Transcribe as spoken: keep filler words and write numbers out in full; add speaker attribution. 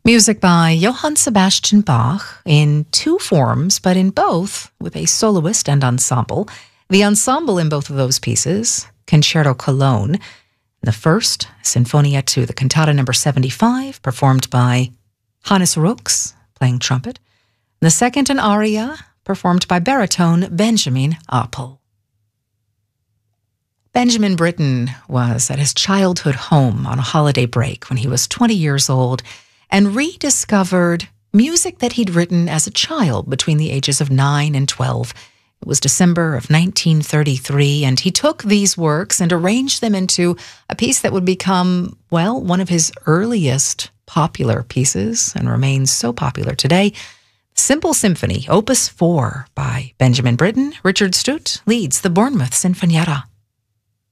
Speaker 1: Music by Johann Sebastian Bach in two forms, but in both with a soloist and ensemble. The ensemble in both of those pieces, Concerto Cologne. The first, Sinfonietta, the cantata number seventy-five, performed by Hannes Rux, playing trumpet. The second, an aria, performed by baritone Benjamin Apel. Benjamin Britten was at his childhood home on a holiday break when he was twenty years old and rediscovered music that he'd written as a child between the ages of nine and twelve. It was December of nineteen thirty-three, and he took these works and arranged them into a piece that would become, well, one of his earliest popular pieces and remains so popular today. Simple Symphony, Opus four by Benjamin Britten. Richard Stutt leads the Bournemouth Sinfonietta.